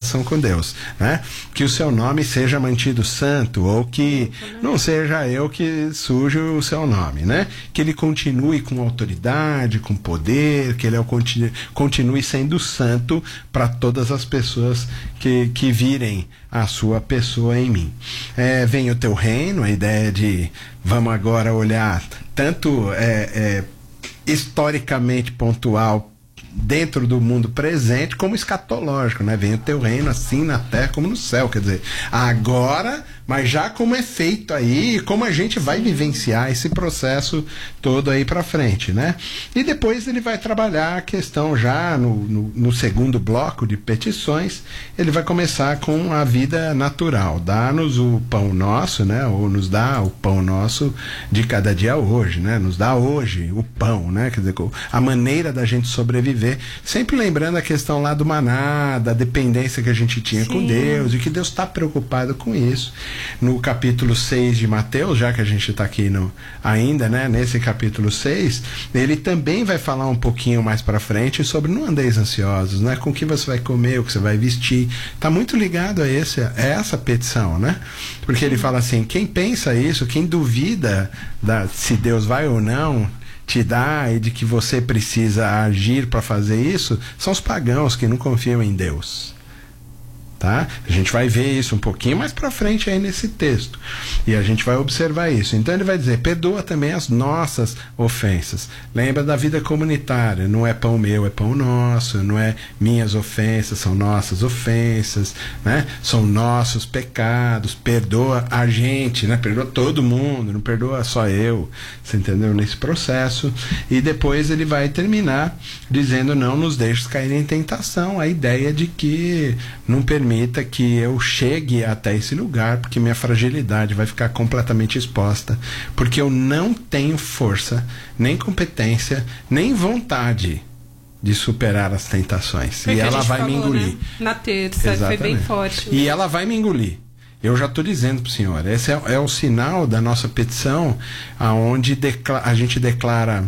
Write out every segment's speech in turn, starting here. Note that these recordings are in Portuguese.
relação com Deus, né? Que o seu nome seja mantido santo, ou que não seja eu que sujo o seu nome, né? Que ele continue com autoridade, com poder, que ele continue sendo santo para todas as pessoas que virem a sua pessoa em mim. Vem o teu reino, a ideia de vamos agora olhar tanto historicamente pontual dentro do mundo presente como escatológico, né? Vem o teu reino assim na terra como no céu, quer dizer, agora, mas já como é feito aí, como a gente vai vivenciar esse processo todo aí pra frente, né? E depois ele vai trabalhar a questão já no segundo bloco de petições, ele vai começar com a vida natural, dá-nos o pão nosso, né? Ou nos dá o pão nosso de cada dia hoje, né? Nos dá hoje o pão, né? Quer dizer, a maneira da gente sobreviver, sempre lembrando a questão lá do maná, da dependência que a gente tinha com Deus, e que Deus está preocupado com isso. No capítulo 6 de Mateus, já que a gente está aqui ainda, né, nesse capítulo 6, ele também vai falar um pouquinho mais para frente sobre não andeis ansiosos, né, com o que você vai comer, o que você vai vestir. Está muito ligado a essa petição, né? Porque ele fala assim, quem pensa isso, quem duvida se Deus vai ou não te dá e de que você precisa agir para fazer isso, são os pagãos que não confiam em Deus. Tá? A gente vai ver isso um pouquinho mais para frente aí nesse texto, e a gente vai observar isso. Então ele vai dizer, perdoa também as nossas ofensas. Lembra da vida comunitária, não é pão meu, é pão nosso, não é minhas ofensas, são nossas ofensas, né? São nossos pecados. Perdoa a gente, né? Perdoa todo mundo, não perdoa só eu, você entendeu? Nesse processo. E depois ele vai terminar dizendo, não nos deixes cair em tentação, a ideia de que não permita que eu chegue até esse lugar, porque minha fragilidade vai ficar completamente exposta, porque eu não tenho força, nem competência, nem vontade de superar as tentações. Porque e ela vai falou, me engolir. Né? Na terça, foi bem forte. E ela vai me engolir. Eu já estou dizendo para o senhor, esse é o sinal da nossa petição, onde a gente declara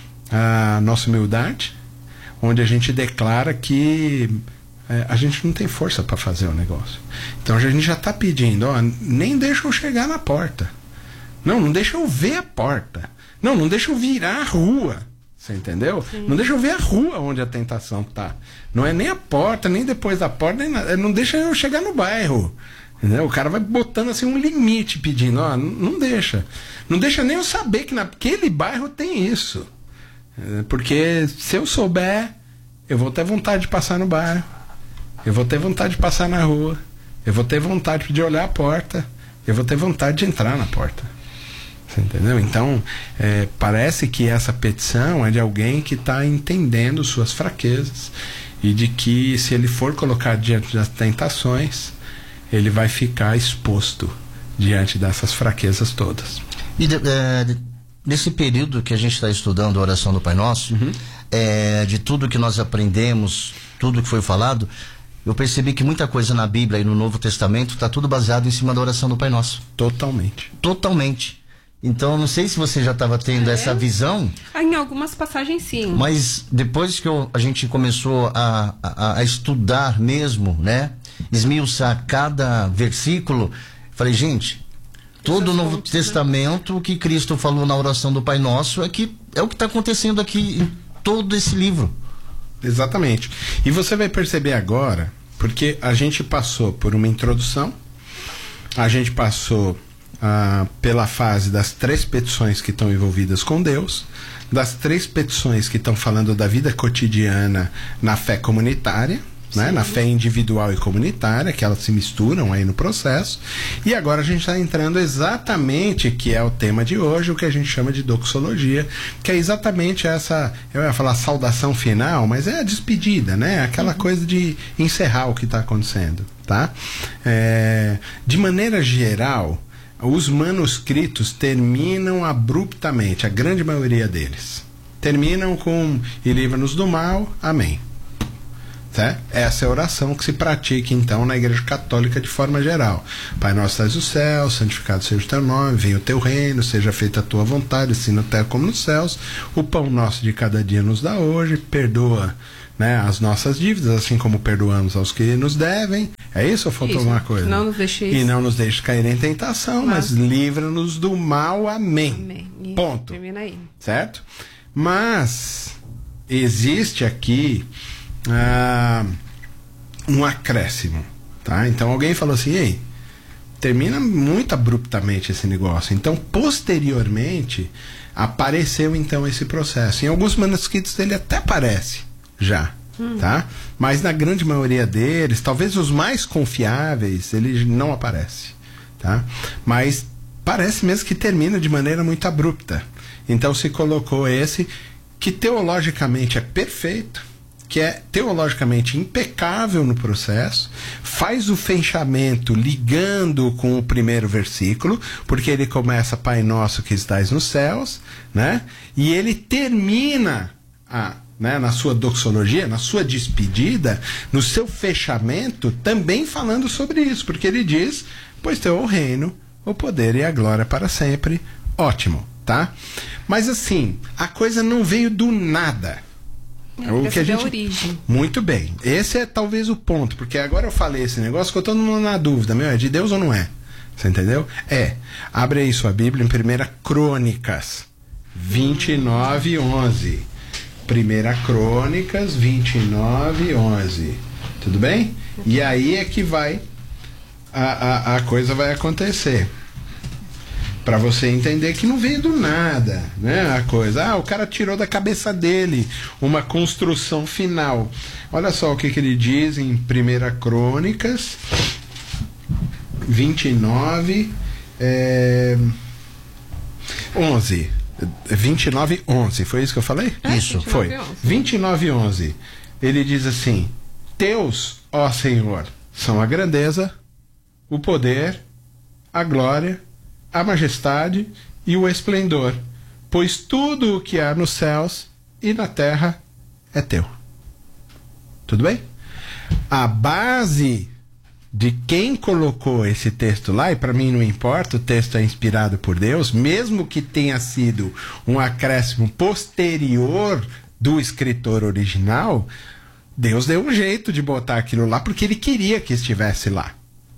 a nossa humildade, onde a gente declara que a gente não tem força para fazer o negócio. Então a gente já está pedindo, nem deixa eu chegar na porta. Não deixa eu ver a porta. Não deixa eu virar a rua. Você entendeu? Sim. Não deixa eu ver a rua onde a tentação está. Não é nem a porta, nem depois da porta, nem nada. Não deixa eu chegar no bairro. Entendeu? O cara vai botando assim um limite, pedindo, não deixa. Não deixa nem eu saber que naquele bairro tem isso. Porque se eu souber, eu vou ter vontade de passar no bairro. Eu vou ter vontade de passar na rua. Eu vou ter vontade de olhar a porta. Eu vou ter vontade de entrar na porta. Você entendeu? Então, parece que essa petição é de alguém que está entendendo suas fraquezas e de que, se ele for colocar diante das tentações, ele vai ficar exposto diante dessas fraquezas todas. E nesse período que a gente está estudando a oração do Pai Nosso, de tudo que nós aprendemos, tudo que foi falado, eu percebi que muita coisa na Bíblia e no Novo Testamento está tudo baseado em cima da oração do Pai Nosso. Totalmente. Então, não sei se você já estava tendo essa visão. Em algumas passagens, sim. Mas depois que a gente começou a estudar mesmo, né? Esmiuçar cada versículo, falei, gente, todo o Novo Testamento, o que Cristo falou na oração do Pai Nosso é o que está acontecendo aqui em todo esse livro. Exatamente. E você vai perceber agora, porque a gente passou por uma introdução, a gente passou pela fase das 3 petições que estão envolvidas com Deus, das 3 petições que estão falando da vida cotidiana na fé comunitária, né? Na fé individual e comunitária, que elas se misturam aí no processo. E agora a gente está entrando exatamente, que é o tema de hoje, o que a gente chama de doxologia, que é exatamente essa, eu ia falar saudação final, mas é a despedida, né? Aquela coisa de encerrar o que está acontecendo, tá? De maneira geral, os manuscritos terminam abruptamente, a grande maioria deles. Terminam com, e livra-nos do mal, amém. Essa é a oração que se pratica então na Igreja Católica de forma geral. Pai nosso estás no céu, santificado seja o teu nome, venha o teu reino, seja feita a tua vontade, assim na terra como nos céus. O pão nosso de cada dia nos dá hoje, perdoa né, as nossas dívidas, assim como perdoamos aos que nos devem. É isso ou faltou alguma coisa? Não nos deixe e não nos deixe cair em tentação, mas livra-nos do mal. Amém. Ponto. Termina aí. Certo? Mas existe aqui um acréscimo, tá? Então alguém falou assim, ei, termina muito abruptamente esse negócio. Então, posteriormente, apareceu então esse processo. Em alguns manuscritos ele até aparece já, tá? Mas na grande maioria deles, talvez os mais confiáveis, ele não aparece, tá? Mas parece mesmo que termina de maneira muito abrupta. Então se colocou esse, que teologicamente é perfeito, que é teologicamente impecável no processo, faz o fechamento ligando com o primeiro versículo, porque ele começa Pai Nosso que estais nos céus, né? E ele termina na sua doxologia, na sua despedida, no seu fechamento, também falando sobre isso, porque ele diz, pois teu é o reino, o poder e a glória para sempre. Ótimo, tá? Mas assim, a coisa não veio do nada. O que a gente... origem. Muito bem. Esse é talvez o ponto, porque agora eu falei esse negócio que eu tô na dúvida, é de Deus ou não é? Você entendeu? Abre aí sua Bíblia em 1 Crônicas 29:11. 1 Crônicas 29:11. Tudo bem? E aí é que vai a coisa vai acontecer. Para você entender que não veio do nada, né? A coisa, o cara tirou da cabeça dele uma construção final. Olha só o que ele diz em 1 Crônicas 29, 11. 29:11, foi isso que eu falei? Isso. 29, Foi. 11. 29:11. Ele diz assim: Teus, ó Senhor, são a grandeza, o poder, a glória, a majestade e o esplendor, pois tudo o que há nos céus e na terra é teu. Tudo bem? A base de quem colocou esse texto lá, e para mim não importa, o texto é inspirado por Deus, mesmo que tenha sido um acréscimo posterior do escritor original, Deus deu um jeito de botar aquilo lá porque ele queria que estivesse lá.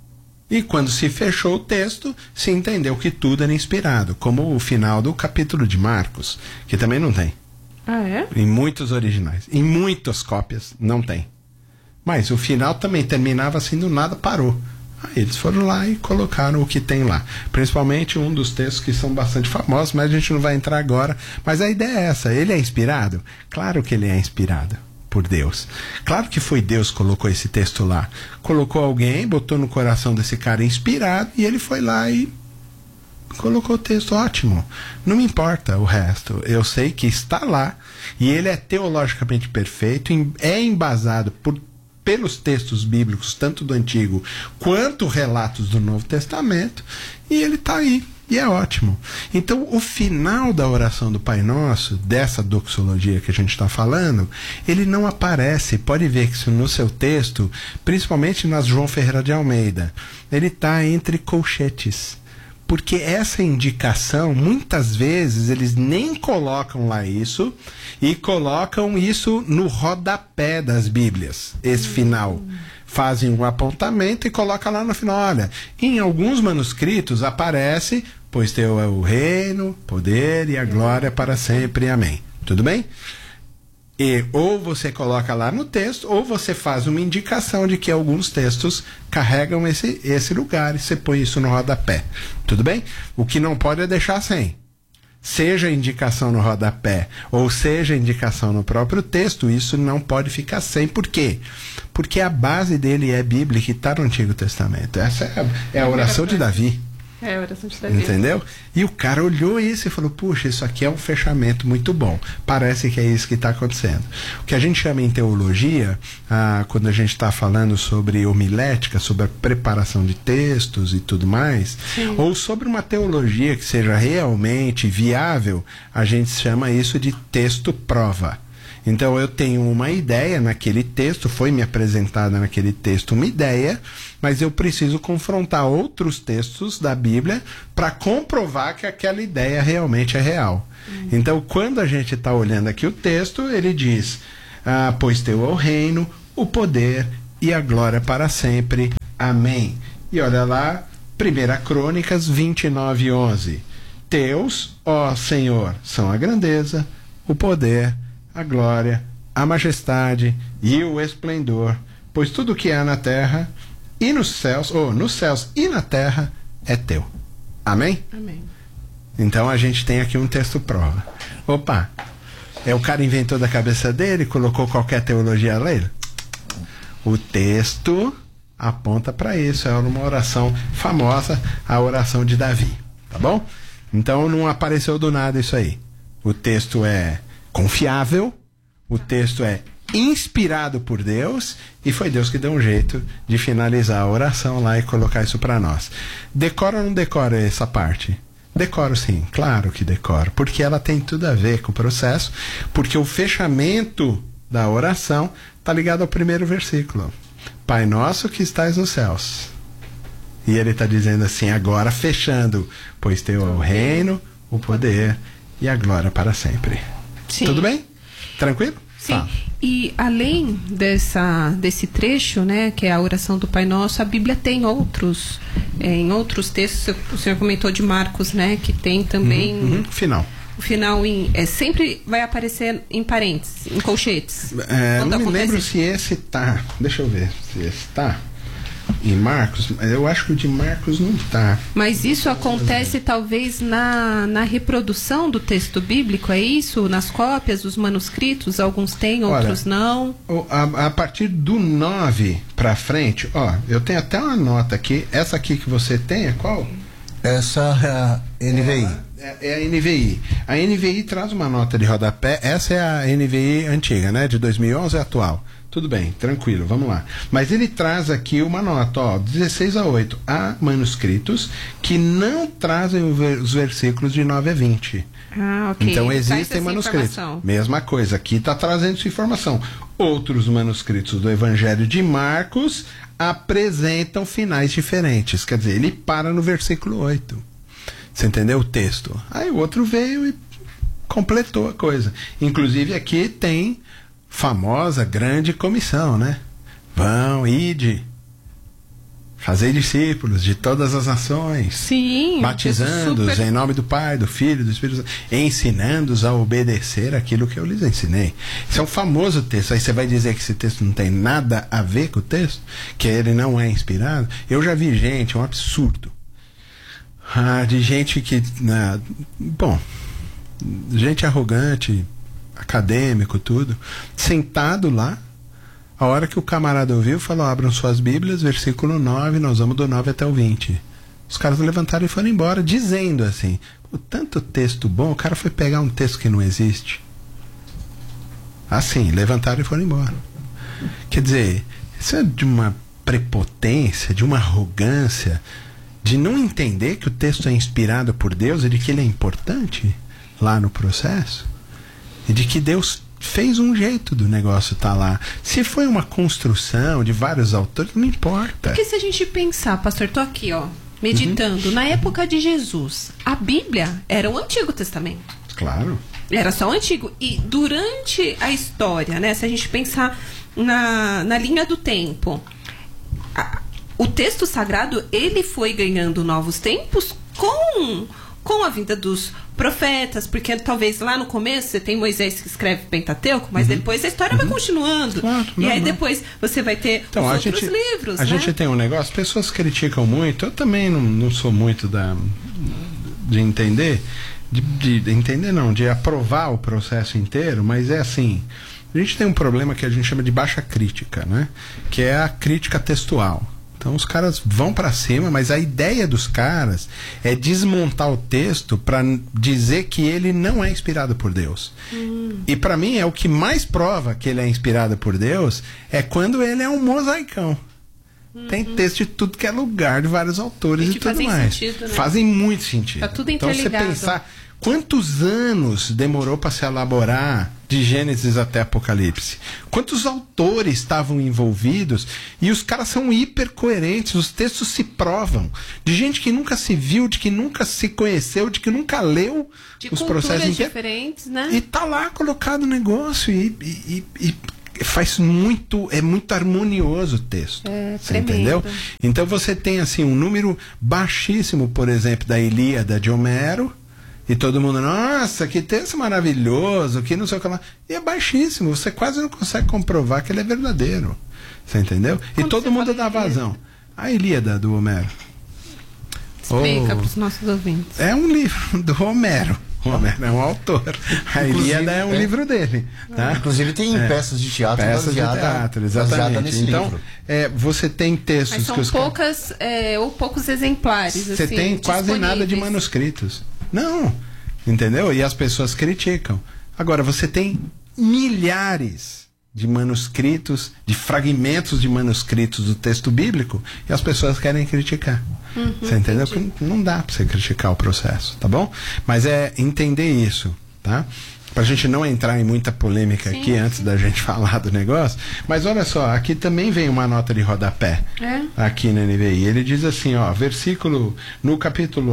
E quando se fechou o texto, se entendeu que tudo era inspirado, como o final do capítulo de Marcos, que também não tem. Ah, é? Em muitos originais. Em muitas cópias, não tem. Mas o final também terminava assim, do nada parou. Aí eles foram lá e colocaram o que tem lá. Principalmente um dos textos que são bastante famosos, mas a gente não vai entrar agora. Mas a ideia é essa, ele é inspirado? Claro que ele é inspirado por Deus. Claro que foi Deus que colocou esse texto lá. Colocou alguém, botou no coração desse cara inspirado, e ele foi lá e colocou o texto. Ótimo. Não me importa o resto. Eu sei que está lá, e ele é teologicamente perfeito, é embasado pelos textos bíblicos, tanto do Antigo quanto relatos do Novo Testamento, e ele está aí. E é ótimo. Então, o final da oração do Pai Nosso, dessa doxologia que a gente está falando, ele não aparece. Pode ver que no seu texto, principalmente nas João Ferreira de Almeida, ele está entre colchetes. Porque essa indicação, muitas vezes, eles nem colocam lá isso, e colocam isso no rodapé das Bíblias, esse final. Fazem um apontamento e colocam lá no final. Olha, em alguns manuscritos aparece, pois teu é o reino, poder e a glória para sempre. Amém. Tudo bem? E ou você coloca lá no texto, ou você faz uma indicação de que alguns textos carregam esse lugar, e você põe isso no rodapé. Tudo bem? O que não pode é deixar sem. Seja indicação no rodapé, ou seja indicação no próprio texto, isso não pode ficar sem. Por quê? Porque a base dele é bíblica e está no Antigo Testamento. Essa é a oração de Davi. É a oração de Davi. Entendeu? E o cara olhou isso e falou, puxa, isso aqui é um fechamento muito bom. Parece que é isso que está acontecendo. O que a gente chama em teologia, quando a gente está falando sobre homilética, sobre a preparação de textos e tudo mais, sim, ou sobre uma teologia que seja realmente viável, a gente chama isso de texto-prova. Então eu tenho uma ideia naquele texto, foi me apresentada naquele texto uma ideia, mas eu preciso confrontar outros textos da Bíblia para comprovar que aquela ideia realmente é real. Então quando a gente está olhando aqui o texto, ele diz, pois teu é o reino, o poder e a glória para sempre. Amém. E olha lá, 1 Crônicas 29:11. Teus, ó Senhor, são a grandeza, o poder, a glória, a majestade e o esplendor, pois tudo que há na terra e nos céus, ou nos céus e na terra, é teu. Amém? Amém. Então a gente tem aqui um texto prova. Opa, o cara inventou da cabeça dele, colocou qualquer teologia a ler? O texto aponta para isso. É uma oração famosa, a oração de Davi. Tá bom? Então não apareceu do nada isso aí. O texto é confiável, o texto é inspirado por Deus, e foi Deus que deu um jeito de finalizar a oração lá e colocar isso para nós. Decora ou não decora essa parte? Decoro sim, claro que decoro, porque ela tem tudo a ver com o processo, porque o fechamento da oração está ligado ao primeiro versículo. Pai nosso que estais nos céus. E ele está dizendo assim, agora fechando, pois teu é o reino, o poder e a glória para sempre. Sim. Tudo bem? Tranquilo? Sim. Tá. E além desse trecho, né, que é a oração do Pai Nosso, a Bíblia tem outros, em outros textos. O senhor comentou de Marcos, né, que tem também Final. o final sempre vai aparecer em parênteses, em colchetes. Não me lembro se esse tá. Deixa eu ver se esse tá em Marcos. Eu acho que o de Marcos não tá. Mas isso acontece talvez na reprodução do texto bíblico, é isso? Nas cópias dos manuscritos, alguns têm, outros não. A partir do 9 pra frente, eu tenho até uma nota aqui. Essa aqui que você tem é qual? Essa é a NVI. É a NVI. A NVI traz uma nota de rodapé. Essa é a NVI antiga, né? De 2011 é atual. Tudo bem, tranquilo, vamos lá. Mas ele traz aqui uma nota, 16:8. Há manuscritos que não trazem os versículos de 9 a 20. Ah, ok. Então Ele traz existem essa manuscritos. informação. Mesma coisa, aqui está trazendo essa informação. Outros manuscritos do Evangelho de Marcos apresentam finais diferentes. Quer dizer, ele para no versículo 8. Você entendeu o texto? Aí o outro veio e completou a coisa. Inclusive aqui tem famosa grande comissão, né? Vão, ide, fazer discípulos de todas as nações. Sim. Batizando-os em nome do Pai, do Filho e do Espírito Santo, ensinando-os a obedecer aquilo que eu lhes ensinei. Isso é um famoso texto. Aí você vai dizer que esse texto não tem nada a ver com o texto? Que ele não é inspirado? Eu já vi gente, é um absurdo. De gente que... gente arrogante, acadêmico, tudo, sentado lá, a hora que o camarada ouviu, falou, abram suas Bíblias, versículo 9, nós vamos do 9 até o 20. Os caras levantaram e foram embora, dizendo assim, tanto texto bom, o cara foi pegar um texto que não existe. Assim, levantaram e foram embora. Quer dizer, isso é de uma prepotência, de uma arrogância, de não entender que o texto é inspirado por Deus e de que ele é importante lá no processo. E de que Deus fez um jeito do negócio estar lá. Se foi uma construção de vários autores, não importa. Porque se a gente pensar, pastor, tô aqui, meditando, na época de Jesus, a Bíblia era o Antigo Testamento. Claro. Era só o Antigo. E durante a história, né, se a gente pensar na linha do tempo, o texto sagrado, ele foi ganhando novos tempos com a vida dos profetas, porque talvez lá no começo você tem Moisés que escreve Pentateuco, mas depois a história vai continuando. Claro, e aí depois você vai ter os outros livros. A gente tem um negócio, pessoas criticam muito, eu também não sou muito de entender, de entender não, de aprovar o processo inteiro, mas é assim, a gente tem um problema que a gente chama de baixa crítica, né? Que é a crítica textual. Então os caras vão para cima, mas a ideia dos caras é desmontar o texto para dizer que ele não é inspirado por Deus. E para mim é o que mais prova que ele é inspirado por Deus é quando ele é um mosaicão. Tem texto de tudo que é lugar, de vários autores e tudo mais. Sentido, né? Fazem muito sentido. Tá tudo então interligado. você pensar quantos anos demorou para se elaborar de Gênesis até Apocalipse. Quantos autores estavam envolvidos, e os caras são hiper coerentes, os textos se provam, de gente que nunca se viu, de que nunca se conheceu, de que nunca leu de os processos culturas diferentes, né? e tá lá colocado o negócio e faz muito, é muito harmonioso o texto. Você tremendo. entendeu? Então você tem assim um número baixíssimo, por exemplo, da Ilíada de Homero, e todo mundo, nossa, que texto maravilhoso, que não sei o que lá. E é baixíssimo, você quase não consegue comprovar que ele é verdadeiro. Você entendeu? Como e todo mundo dá vazão. A Ilíada do Homero. Explica para os nossos ouvintes. É um livro do Homero. O Homero é um autor. A Ilíada é um livro dele. Tá? Inclusive tem peças de teatro peças de teatro, exatamente. Nesse então, livro. você tem textos mas são que os poucas ou poucos exemplares. Você assim, tem quase nada de disponíveis. manuscritos. Não. Entendeu? E as pessoas criticam. Agora, você tem milhares de manuscritos, de fragmentos de manuscritos do texto bíblico, e as pessoas querem criticar. Você entendeu? Entendi. Porque não dá para você criticar o processo, tá bom? Mas é entender isso, tá? Pra gente não entrar em muita polêmica aqui antes da gente falar do negócio. Mas olha só, aqui também vem uma nota de rodapé. Aqui na NVI. Ele diz assim, ó, versículo no capítulo